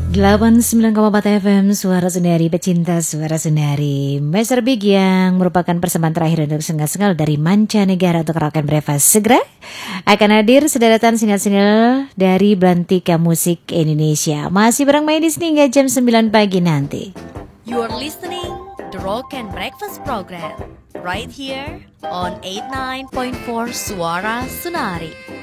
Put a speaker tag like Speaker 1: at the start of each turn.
Speaker 1: 89,4 FM Suara Sendiri, pecinta Suara Sendiri. Master Big yang merupakan persembahan terakhir untuk single-single dari mancanegara untuk Rock and Breakfast. Segera akan hadir sederetan single-single dari Belantika Musik Indonesia. Masih bareng main di sini hingga jam 9 pagi nanti.
Speaker 2: You are listening the Rock and Breakfast program right here on 89.4 Suara Sendiri.